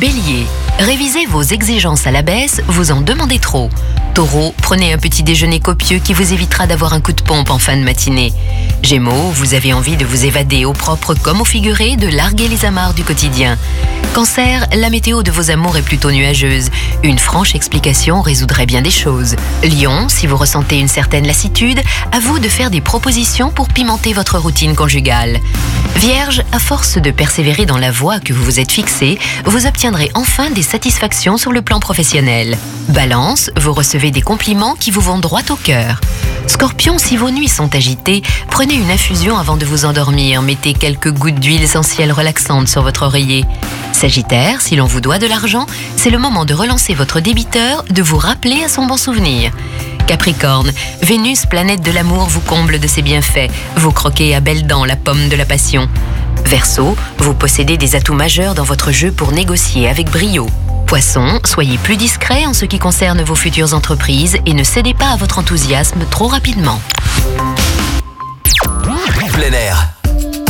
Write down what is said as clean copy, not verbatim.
Bélier, révisez vos exigences à la baisse, vous en demandez trop. Taureau, prenez un petit déjeuner copieux qui vous évitera d'avoir un coup de pompe en fin de matinée. Gémeaux, vous avez envie de vous évader au propre comme au figuré, de larguer les amarres du quotidien. Cancer, la météo de vos amours est plutôt nuageuse. Une franche explication résoudrait bien des choses. Lion, si vous ressentez une certaine lassitude, à vous de faire des propositions pour pimenter votre routine conjugale. Vierge, à force de persévérer dans la voie que vous vous êtes fixée, vous obtiendrez enfin des satisfactions sur le plan professionnel. Balance, vous recevez des compliments qui vous vont droit au cœur. Scorpion, si vos nuits sont agitées, prenez une infusion avant de vous endormir, mettez quelques gouttes d'huile essentielle relaxante sur votre oreiller. Sagittaire, si l'on vous doit de l'argent, c'est le moment de relancer votre débiteur, de vous rappeler à son bon souvenir. Capricorne, Vénus, planète de l'amour, vous comble de ses bienfaits, vous croquez à belles dents la pomme de la passion. Verseau, vous possédez des atouts majeurs dans votre jeu pour négocier avec brio. Poisson, soyez plus discret en ce qui concerne vos futures entreprises et ne cédez pas à votre enthousiasme trop rapidement. Plein air.